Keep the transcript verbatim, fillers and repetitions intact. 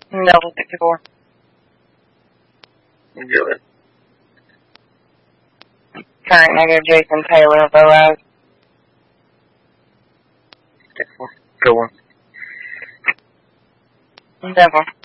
Delta sixty-four. Good. Current negative, Jason Taylor, Boaz. Good one. Denver.